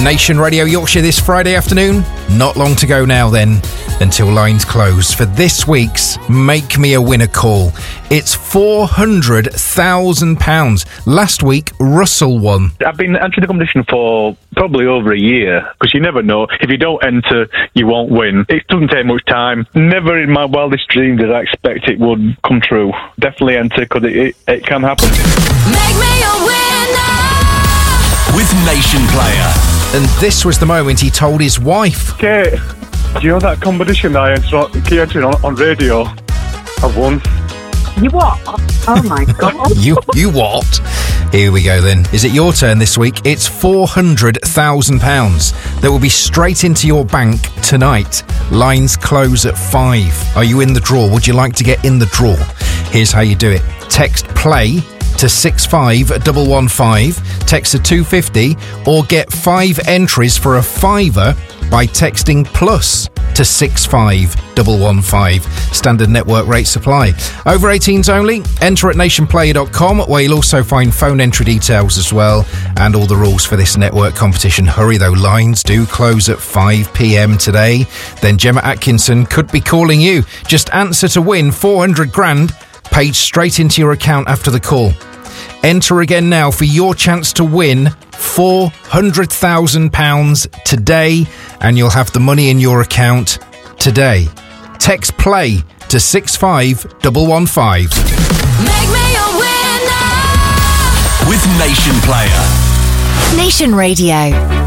Nation Radio Yorkshire this Friday afternoon. Not long to go now then until lines close for this week's Make Me a Winner call. It's £400,000. Last week, Russell won. I've been entering the competition for probably over a year, because you never know. If you don't enter, you won't win. It doesn't take much time. Never in my wildest dreams did I expect it would come true. Definitely enter, because it can happen. Make me a winner with Nation Player. And this was the moment he told his wife. Kate, do you know that competition that I entered on radio? I won. You what? Oh my God. You what? Here we go then. Is it your turn this week? It's £400,000 that will be straight into your bank tonight. Lines close at 5. Are you in the draw? Would you like to get in the draw? Here's how you do it. Text PLAY to 65115, text to 250, or get 5 entries for a £5 by texting plus to 65115. Standard network rate supply. Over 18s only. Enter at nationplayer.com, where you'll also find phone entry details as well, and all the rules for this network competition. Hurry though, lines do close at 5 p.m. today. Then Gemma Atkinson could be calling you. Just answer to win 400 grand paid straight into your account after the call. Enter again now for your chance to win £400,000 today, and you'll have the money in your account today. Text PLAY to 65115. Make me a winner with Nation Player. Nation Radio.